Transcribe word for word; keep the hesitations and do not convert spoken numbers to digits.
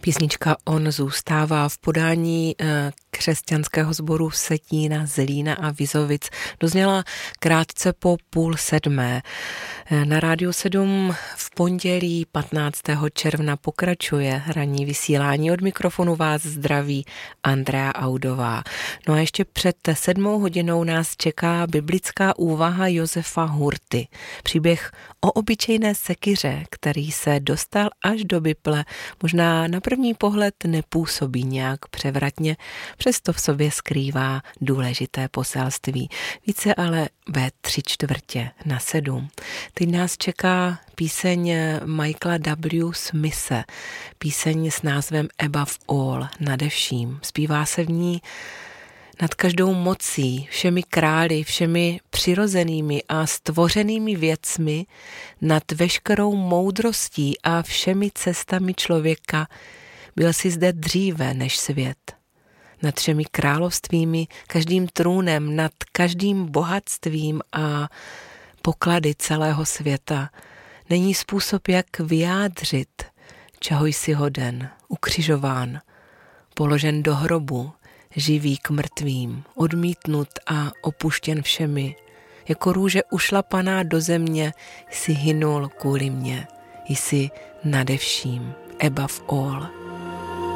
Písnička On zůstává v podání křesťanského sboru Vsetína, Zlína a Vizovic. Dozněla krátce po půl sedmé. Na Rádiu sedm v pondělí patnáctého června pokračuje ranní vysílání. Od mikrofonu vás zdraví Andrea Audová. No a ještě před sedmou hodinou nás čeká biblická úvaha Josefa Hurty. Příběh o obyčejné sekyře, který se dostal až do Bible, možná na první pohled nepůsobí nějak převratně, přesto v sobě skrývá důležité poselství. Více ale ve tři čtvrtě na sedm. Teď nás čeká píseň Michaela W. Smithe, píseň s názvem Above All, nade vším. Zpívá se v ní nad každou mocí, všemi králi, všemi přirozenými a stvořenými věcmi, nad veškerou moudrostí a všemi cestami člověka, byl si zde dříve než svět. Nad všemi královstvími, každým trůnem, nad každým bohatstvím a poklady celého světa. Není způsob, jak vyjádřit, čeho jsi hoden, ukřižován, položen do hrobu, živý k mrtvým, odmítnut a opuštěn všemi. Jako růže ušlapaná do země jsi hynul kvůli mně, jsi nade vším, above all.